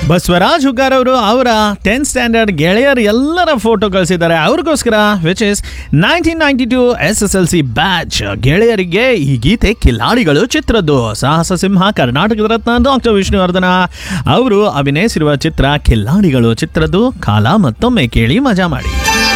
ಬಸವರಾಜ್ ಹುಗ್ಗಾರ್ ಅವರು ಅವರ 10th standard ಗೆಳೆಯರು ಎಲ್ಲರ ಫೋಟೋ ಕಳಿಸಿದ್ದಾರೆ. ಅವ್ರಿಗೋಸ್ಕರ ವಿಚ್ ಇಸ್ 1992 SSLC ಬ್ಯಾಚ್ ಗೆಳೆಯರಿಗೆ ಈ ಗೀತೆ ಕಿಲಾಡಿಗಳು ಚಿತ್ರದ್ದು. ಸಾಹಸ ಸಿಂಹ ಕರ್ನಾಟಕದ ರತ್ನ ಡಾಕ್ಟರ್ ವಿಷ್ಣುವರ್ಧನ ಅವರು ಅಭಿನಯಿಸಿರುವ ಚಿತ್ರ ಕಿಲಾಡಿಗಳು ಚಿತ್ರದ್ದು. ಕಾಲ ಮತ್ತೊಮ್ಮೆ ಕೇಳಿ ಮಜಾ ಮಾಡಿ.